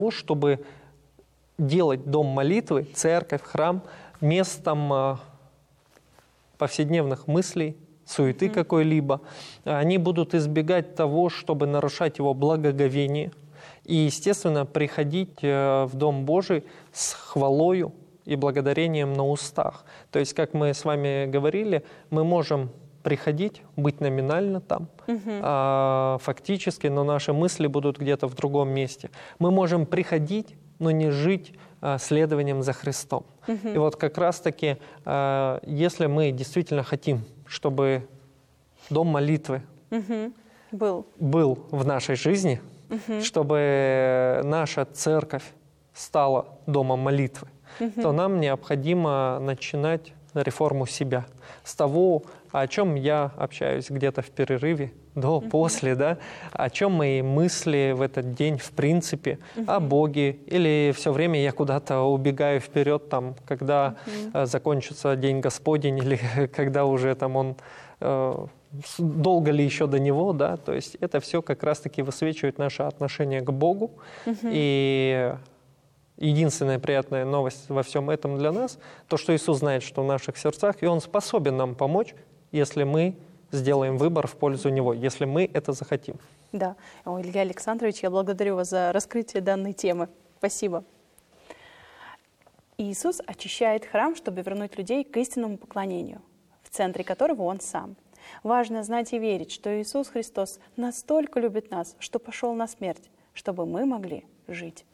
чтобы делать дом молитвы, церковь, храм местом повседневных мыслей, суеты какой-либо. Они будут избегать того, чтобы нарушать его благоговение. И, естественно, приходить в Дом Божий с хвалою и благодарением на устах. То есть, как мы с вами говорили, мы можем приходить, быть номинально там, фактически, но наши мысли будут где-то в другом месте. Мы можем приходить, но не жить следованием за Христом. И вот как раз-таки, если мы действительно хотим, чтобы дом молитвы был в нашей жизни, чтобы наша церковь стала домом молитвы, то нам необходимо начинать реформу себя. С того, о чем я общаюсь где-то в перерыве, до, после, да, о чем мои мысли в этот день, в принципе, о Боге, или все время я куда-то убегаю вперед, там, когда закончится День Господень, или когда уже там он, долго ли еще до него, да, то есть это все как раз-таки высвечивает наше отношение к Богу, и единственная приятная новость во всем этом для нас, то, что Иисус знает, что в наших сердцах, и Он способен нам помочь, если мы сделаем выбор в пользу Него, если мы это захотим. Да. Илья Александрович, я благодарю вас за раскрытие данной темы. Спасибо. Иисус очищает храм, чтобы вернуть людей к истинному поклонению, в центре которого Он сам. Важно знать и верить, что Иисус Христос настолько любит нас, что пошел на смерть, чтобы мы могли жить.